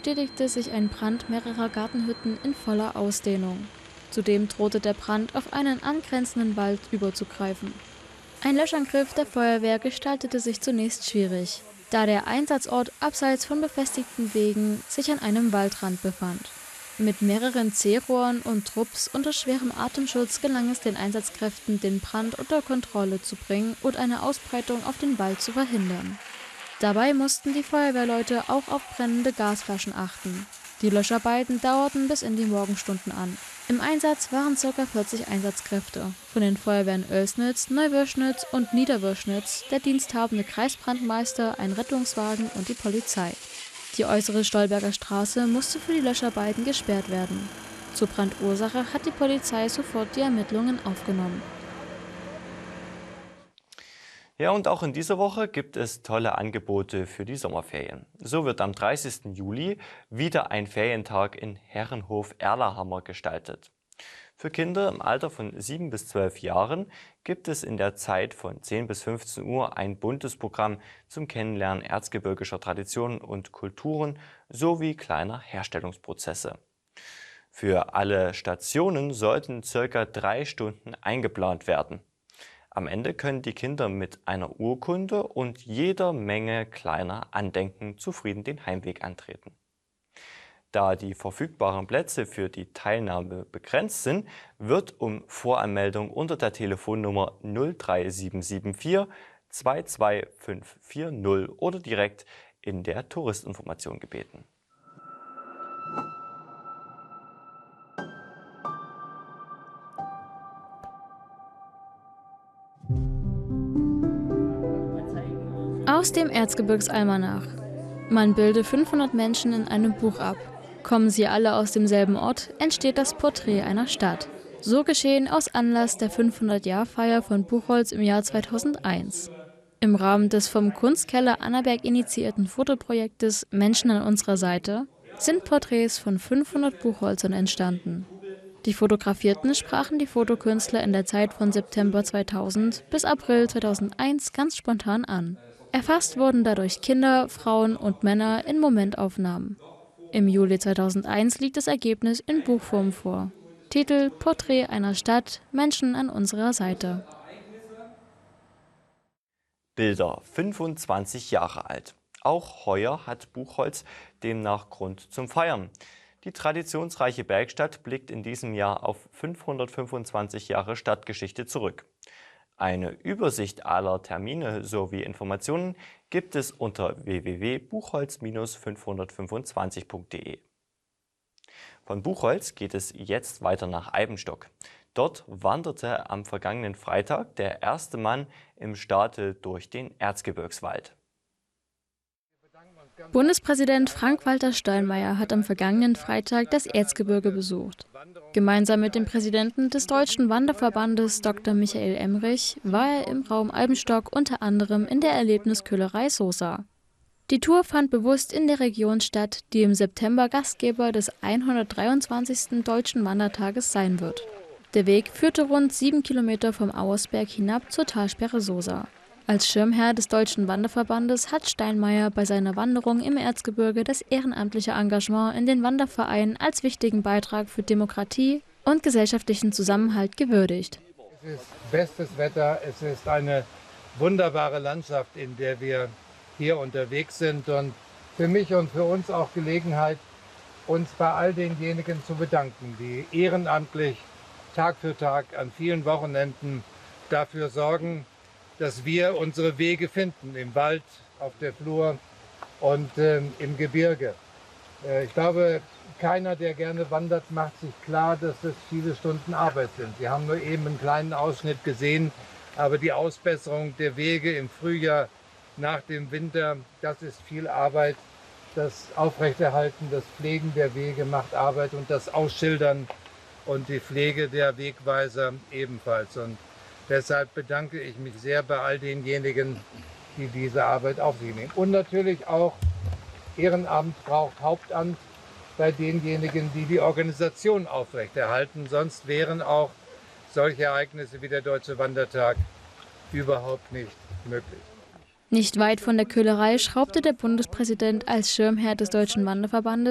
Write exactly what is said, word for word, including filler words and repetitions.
bestätigte sich ein Brand mehrerer Gartenhütten in voller Ausdehnung. Zudem drohte der Brand, auf einen angrenzenden Wald überzugreifen. Ein Löschangriff der Feuerwehr gestaltete sich zunächst schwierig, da der Einsatzort abseits von befestigten Wegen sich an einem Waldrand befand. Mit mehreren C-Rohren und Trupps unter schwerem Atemschutz gelang es den Einsatzkräften, den Brand unter Kontrolle zu bringen und eine Ausbreitung auf den Wald zu verhindern. Dabei mussten die Feuerwehrleute auch auf brennende Gasflaschen achten. Die Löscharbeiten dauerten bis in die Morgenstunden an. Im Einsatz waren ca. vierzig Einsatzkräfte, von den Feuerwehren Oelsnitz, Neuwürschnitz und Niederwürschnitz, der diensthabende Kreisbrandmeister, ein Rettungswagen und die Polizei. Die äußere Stolberger Straße musste für die Löscharbeiten gesperrt werden. Zur Brandursache hat die Polizei sofort die Ermittlungen aufgenommen. Ja, und auch in dieser Woche gibt es tolle Angebote für die Sommerferien. So wird am dreißigsten Juli wieder ein Ferientag in Herrenhof-Erlahammer gestaltet. Für Kinder im Alter von sieben bis zwölf Jahren gibt es in der Zeit von zehn bis fünfzehn Uhr ein buntes Programm zum Kennenlernen erzgebirgischer Traditionen und Kulturen sowie kleiner Herstellungsprozesse. Für alle Stationen sollten circa drei Stunden eingeplant werden. Am Ende können die Kinder mit einer Urkunde und jeder Menge kleiner Andenken zufrieden den Heimweg antreten. Da die verfügbaren Plätze für die Teilnahme begrenzt sind, wird um Voranmeldung unter der Telefonnummer null drei sieben sieben vier zwei zwei fünf vier null oder direkt in der Touristinformation gebeten. Aus dem Erzgebirgsalmanach. Man bilde fünfhundert Menschen in einem Buch ab. Kommen sie alle aus demselben Ort, entsteht das Porträt einer Stadt. So geschehen aus Anlass der fünfhundert-Jahr-Feier von Buchholz im Jahr zweitausendeins. Im Rahmen des vom Kunstkeller Annaberg initiierten Fotoprojektes Menschen an unserer Seite sind Porträts von fünfhundert Buchholzern entstanden. Die Fotografierten sprachen die Fotokünstler in der Zeit von September zweitausend bis April zweitausendeins ganz spontan an. Erfasst wurden dadurch Kinder, Frauen und Männer in Momentaufnahmen. Im Juli zweitausendeins liegt das Ergebnis in Buchform vor. Titel: Porträt einer Stadt, Menschen an unserer Seite. Bilder, fünfundzwanzig Jahre alt. Auch heuer hat Buchholz demnach Grund zum Feiern. Die traditionsreiche Bergstadt blickt in diesem Jahr auf fünfhundertfünfundzwanzig Jahre Stadtgeschichte zurück. Eine Übersicht aller Termine sowie Informationen gibt es unter w w w punkt buchholz Bindestrich fünfhundertfünfundzwanzig punkt de. Von Buchholz geht es jetzt weiter nach Eibenstock. Dort wanderte am vergangenen Freitag der erste Mann im Staate durch den Erzgebirgswald. Bundespräsident Frank-Walter Steinmeier hat am vergangenen Freitag das Erzgebirge besucht. Gemeinsam mit dem Präsidenten des Deutschen Wanderverbandes Doktor Michael Emrich war er im Raum Eibenstock unter anderem in der Erlebnisköhlerei Sosa. Die Tour fand bewusst in der Region statt, die im September Gastgeber des hundertdreiundzwanzigsten Deutschen Wandertages sein wird. Der Weg führte rund sieben Kilometer vom Auersberg hinab zur Talsperre Sosa. Als Schirmherr des Deutschen Wanderverbandes hat Steinmeier bei seiner Wanderung im Erzgebirge das ehrenamtliche Engagement in den Wandervereinen als wichtigen Beitrag für Demokratie und gesellschaftlichen Zusammenhalt gewürdigt. Es ist bestes Wetter, es ist eine wunderbare Landschaft, in der wir hier unterwegs sind, und für mich und für uns auch Gelegenheit, uns bei all denjenigen zu bedanken, die ehrenamtlich Tag für Tag an vielen Wochenenden dafür sorgen, dass wir unsere Wege finden, im Wald, auf der Flur und äh, im Gebirge. Äh, ich glaube, keiner, der gerne wandert, macht sich klar, dass es viele Stunden Arbeit sind. Sie haben nur eben einen kleinen Ausschnitt gesehen, aber die Ausbesserung der Wege im Frühjahr nach dem Winter, das ist viel Arbeit. Das Aufrechterhalten, das Pflegen der Wege macht Arbeit, und das Ausschildern und die Pflege der Wegweiser ebenfalls. Und deshalb bedanke ich mich sehr bei all denjenigen, die diese Arbeit auf sich nehmen. Und natürlich auch Ehrenamt braucht Hauptamt bei denjenigen, die die Organisation aufrechterhalten. Sonst wären auch solche Ereignisse wie der Deutsche Wandertag überhaupt nicht möglich. Nicht weit von der Köhlerei schraubte der Bundespräsident als Schirmherr des Deutschen Wanderverbandes